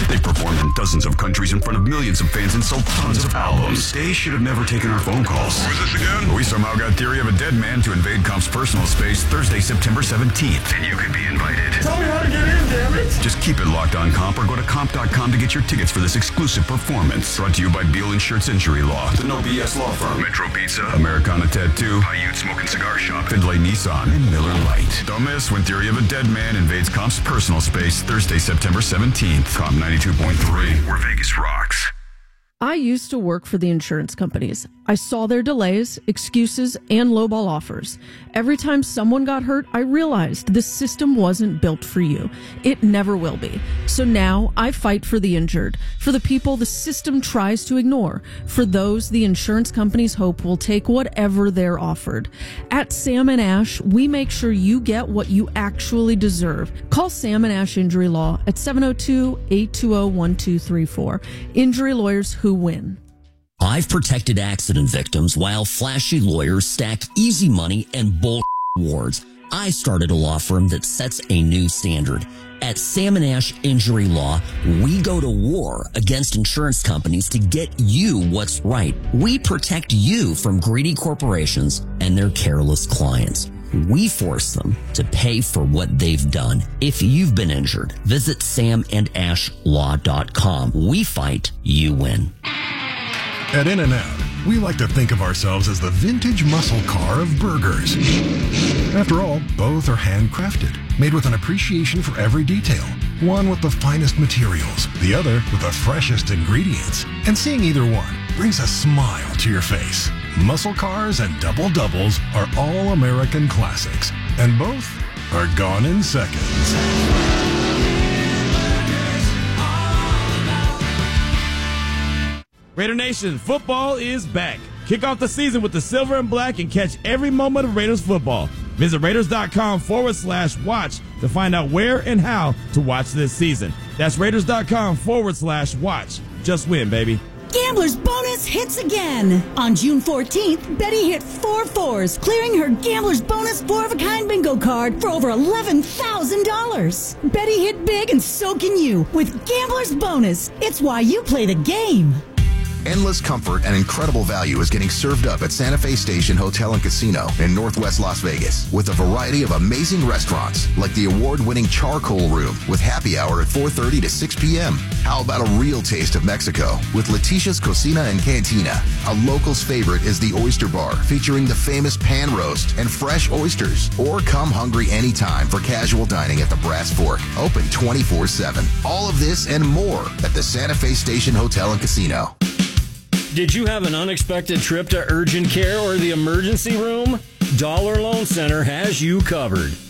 They've performed in dozens of countries in front of millions of fans and sold tons of albums. They should have never taken our phone calls. Who is this again? We somehow got Theory of a Dead Man to invade Comp's personal space Thursday, September 17th. And you could be invited. Tell me how to get in, damn it! Just keep it locked on Comp or go to comp.com to get your tickets for this exclusive performance. Brought to you by Beal Insurance Injury Law, the No BS Law Firm, Metro Pizza, Americana Tattoo, Paiute Smoking Cigar Shop, Findlay Nissan, and Miller Lite. Don't miss when Theory of a Dead Man invades Comp's personal space Thursday, September 17th. Comp 92.3, where Vegas rocks. I used to work for the insurance companies. I saw their delays, excuses, and lowball offers. Every time someone got hurt, I realized this system wasn't built for you. It never will be. So now I fight for the injured, for the people the system tries to ignore, for those the insurance companies hope will take whatever they're offered. At Sam & Ash, we make sure you get what you actually deserve. Call Sam & Ash Injury Law at 702-820-1234. Injury lawyers who win. I've protected accident victims while flashy lawyers stack easy money and bull awards. I started a law firm that sets a new standard. At Sam & Ash Injury Law, we go to war against insurance companies to get you what's right. We protect you from greedy corporations and their careless clients. We force them to pay for what they've done. If you've been injured, visit samandashlaw.com. We fight, you win. At In-N-Out, we like to think of ourselves as the vintage muscle car of burgers. After all, both are handcrafted, made with an appreciation for every detail. One with the finest materials, the other with the freshest ingredients. And seeing either one brings a smile to your face. Muscle cars and double doubles are all American classics, and both are gone in seconds. Raider Nation, football is back. Kick off the season with the silver and black and catch every moment of Raiders football. Visit Raiders.com/watch to find out where and how to watch this season. That's Raiders.com/watch. Just win, baby. Gambler's Bonus hits again. On June 14th, Betty hit 4 fours, clearing her Gambler's Bonus 4-of-a-kind bingo card for over $11,000. Betty hit big and so can you with Gambler's Bonus. It's why you play the game. Endless comfort and incredible value is getting served up at Santa Fe Station Hotel and Casino in Northwest Las Vegas with a variety of amazing restaurants like the award-winning Charcoal Room with happy hour at 4:30 to 6 p.m. How about a real taste of Mexico with Letitia's Cocina and Cantina? A local's favorite is the Oyster Bar featuring the famous pan roast and fresh oysters. Or come hungry anytime for casual dining at the Brass Fork, open 24/7. All of this and more at the Santa Fe Station Hotel and Casino. Did you have an unexpected trip to urgent care or the emergency room? Dollar Loan Center has you covered.